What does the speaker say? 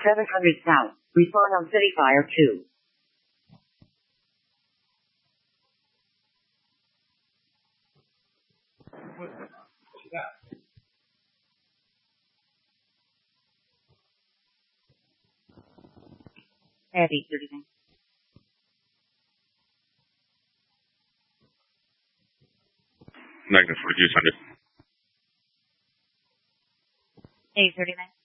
700 south. Respond on City Fire 2. At 8:39. Magna 4200. 8:39.